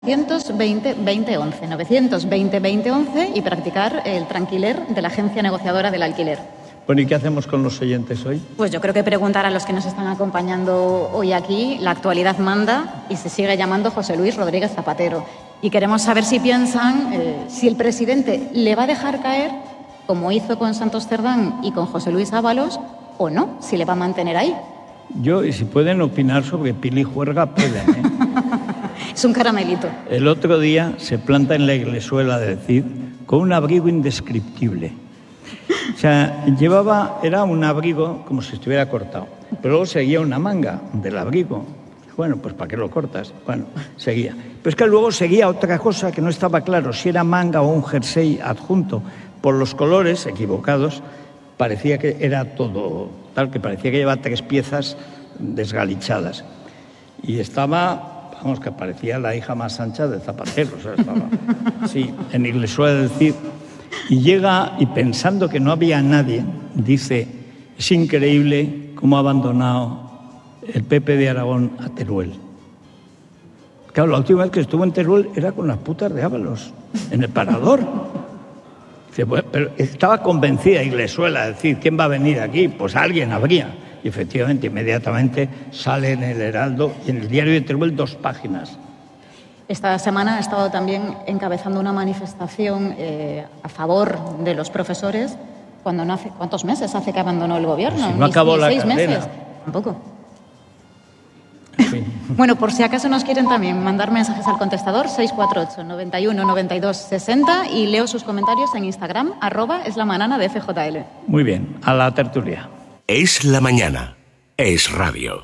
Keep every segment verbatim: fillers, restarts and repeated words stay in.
novecientos veinte veinte once, novecientos veinte veinte once y practicar el tranquiler de la agencia negociadora del alquiler. Bueno, ¿y qué hacemos con los oyentes hoy? Pues yo creo que preguntar a los que nos están acompañando hoy aquí, la actualidad manda y se sigue llamando José Luis Rodríguez Zapatero. Y queremos saber si piensan eh, si el presidente le va a dejar caer, como hizo con Santos Cerdán y con José Luis Ábalos, o no, si le va a mantener ahí. Yo, y si pueden opinar sobre Pili Juerga, pueden, ¿eh? Es un caramelito. El otro día se planta en la iglesuela de decir, con un abrigo indescriptible. O sea, llevaba, era un abrigo como si estuviera cortado, pero luego seguía una manga del abrigo. Bueno, pues ¿para qué lo cortas? Bueno, seguía. Pero es que luego seguía otra cosa que no estaba claro, si era manga o un jersey adjunto. Por los colores equivocados, parecía que era todo tal, que parecía que llevaba tres piezas desgalichadas. Y estaba, vamos, que parecía la hija más ancha de Zapatero. O sea, estaba, sí, en iglesuela de decir. Y llega, y pensando que no había nadie, dice, es increíble cómo ha abandonado el P P de Aragón a Teruel. Claro, la última vez que estuvo en Teruel era con las putas de Ábalos, en el Parador. Dice, bueno, pero estaba convencida iglesuela de decir, ¿quién va a venir aquí? Pues alguien habría. Y efectivamente, inmediatamente sale en el Heraldo y en el diario de Teruel dos páginas. Esta semana ha estado también encabezando una manifestación eh, a favor de los profesores, cuando no hace, ¿cuántos meses hace que abandonó el gobierno? Si no acabó la seis carrera. meses, tampoco. En fin. Bueno, por si acaso nos quieren también mandar mensajes al contestador seis cuatro ocho, noventa y uno, noventa y dos, sesenta y leo sus comentarios en Instagram, arroba es la manana de F J L. Muy bien, a la tertulia. Es la mañana. Es radio.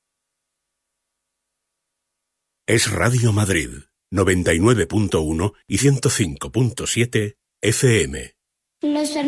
Es Radio Madrid, noventa y nueve punto uno y ciento cinco punto siete F M.